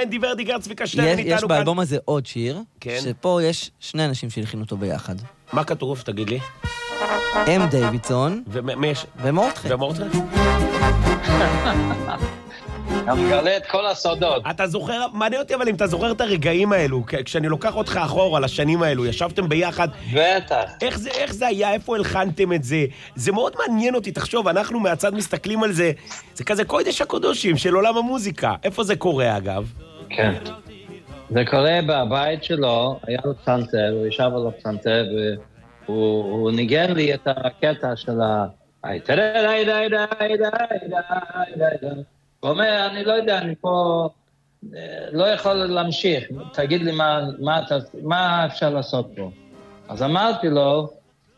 מנדי ורדיגר, צביקה שטרן איתנו כאן. יש באלבום הזה עוד שיר, כן. שפה יש שני אנשים שהלחינו אותו ביחד. מה כתוב, תגיד לי? דיווידסון ומורטחה. ומורטחה? אני מגלה את כל הסודות. אתה זוכר, מעניין אותי אבל אם אתה זוכר את הרגעים האלו, כשאני לוקח אותך אחורה לשנים האלו, ישבתם ביחד. בטח. איך זה היה, איפה הלחנתם את זה? זה מאוד מעניין אותי, תחשוב, אנחנו מהצד מסתכלים על זה, זה כזה קודש הקודשים של עולם המוזיקה. איפה זה קורה אגב? כן. זה קורה בבית שלו, היה לו פסנתר, הוא ישב על הפסנתר, והוא ניגן לי את הקטע של הוא אומר, אני לא יודע, אני פה לא יכול להמשיך, תגיד לי מה אפשר לעשות פה. אז אמרתי לו,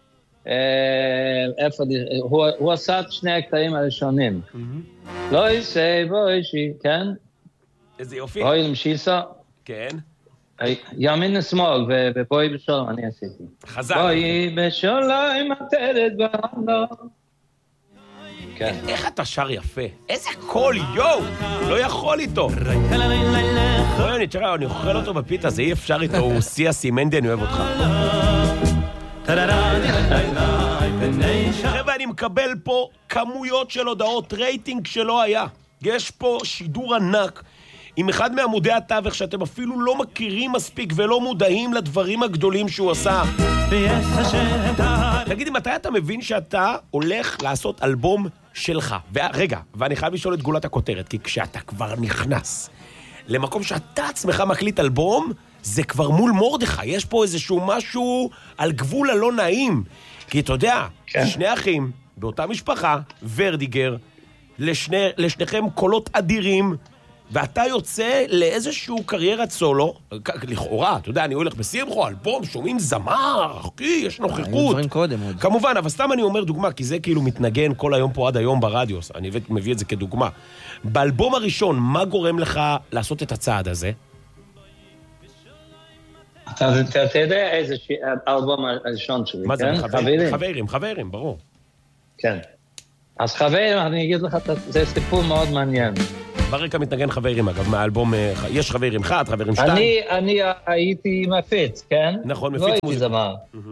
הוא עשה את שני הקטעים הראשונים. לא יישא, בוא אישי, כן? איזה יופי. בואי למשיסה. כן. ימין לשמאל, ובואי בשלום, אני עשיתי. חזק. בואי בשלום, עטרת בעולם. כן. איך אתה שר יפה? איזה קול, יואו! לא יכול איתו. אני אוכל אותו בפיתה, זה אי אפשר איתו, הוא סייסי, מנדי, אני אוהב אותך. חבר'ה, אני מקבל פה כמויות של הודעות, רייטינג שלא היה. יש פה שידור ענק עם אחד מעמודי התווך שאתם אפילו לא מכירים מספיק ולא מודעים לדברים הגדולים שהוא עשה. תגידי, מתי אתה מבין שאתה הולך לעשות אלבום שלך? רגע, ואני חייב לשאול את גולת הכותרת, כי כשאתה כבר נכנס למקום שאתה עצמך מקליט אלבום, זה כבר מול מורדכי, יש פה איזשהו משהו על גבול הלא נעים. כי אתה יודע, שני אחים באותה משפחה, ורדיגר, לשניכם קולות אדירים, ואתה יוצא לאיזשהו קריירת סולו, לכאורה, אתה יודע, אני הולך בשמחו, אלבום, שומעים זמר, אחי, יש נוכחות. דברים קודם עוד. כמובן, אבל סתם אני אומר דוגמה, כי זה כאילו מתנגן כל היום פה עד היום ברדיו, אני מביא את זה כדוגמה. באלבום הראשון, מה גורם לך לעשות את הצעד הזה? אתה יודע איזה אלבום הראשון שלי, מה זה, כן? חברים, ברור. כן. אז חברים, אני אגיד לך, זה סיפור מאוד מעניין. ברקע מתנגן חברים, אגב, מהאלבום, יש חברים אחד, חברים שתיים. אני הייתי מפיץ, כן? נכון, מפיץ לא הייתי מוזיקה. זמר.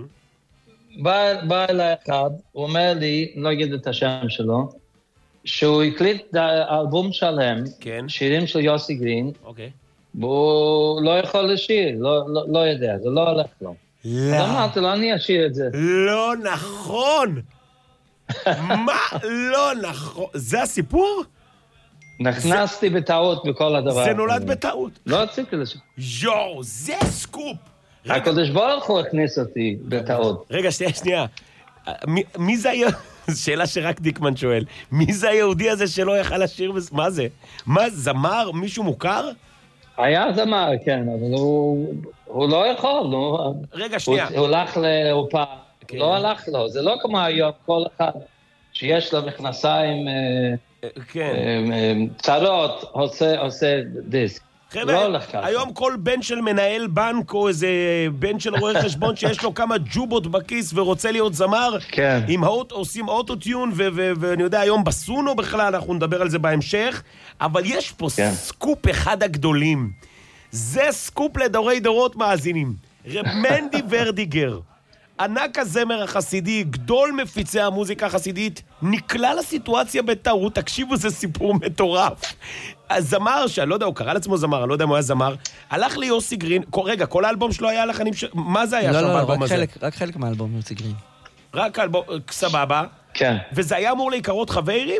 בא אליי אחד, הוא אומר לי, לא אגיד את השם שלו, שהוא הקליט אלבום שלם, שירים של יוסי גרין, והוא לא יכול לשיר, לא יודע, זה לא הולך לו. אז אמרתי לו, אני אשיר את זה. לא נכון! מה? לא נכון. זה הסיפור? נכנסתי בטעות בכל הדבר. זה נולד בטעות. לא רציתי לשם. יואו, זה סקופ. הקדוש ברוך הוא הכניס אותי בטעות. רגע, שנייה. מי זה היה? שאלה שרק דיקמן שואל. מי זה היהודי הזה שלא יכל לשיר? מה זה? מה, זמר? מישהו מוכר? היה זמר, כן, אבל הוא לא יכול. רגע, שנייה. הוא הלך לאופה. לא הלך לו. זה לא כמו היום, כל אחד שיש לו מכנסיים צרות, עושה דיסק. חבר'ה, היום כל בן של מנהל בנק או איזה בן של רואה חשבון שיש לו כמה ג'ובות בכיס ורוצה להיות זמר, עושים אוטוטיון, ואני יודע, היום בסונו בכלל, אנחנו נדבר על זה בהמשך, אבל יש פה סקופ אחד הגדולים. זה סקופ לדורי דורות מאזינים. רב מנדי ורדיגר, ענק הזמר החסידי, גדול מפיצי המוזיקה החסידית, נקלע לסיטואציה בטעות. תקשיבו, זה סיפור מטורף. הזמר, שאני לא יודע, הוא קרא לעצמו זמר, אני לא יודע אם הוא היה זמר, הלך ליוסי גרין, רגע, כל האלבום שלו היה לחנים מה זה היה שם באלבום הזה? לא, רק חלק מהאלבום יוסי גרין. רק האלבום, סבבה. כן. וזה היה אמור להיקרות חברים?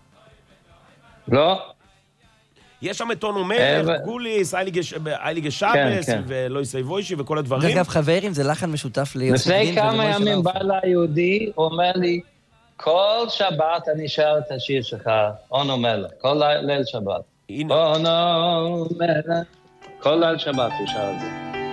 לא. יש שם את טונו מלך, גוליס, איילי גשאבס, ולא יסי ווישי וכל הדברים. אגב, חברים, זה לחן משותף ליוסי גרין. לפני כמה ימים בא ליהודי, הוא אומר לי, כל שבת אני שר את השיר שלך, אונו מלך, כל ליל שבת. אונו מלך, כל ליל שבת הוא שר את זה.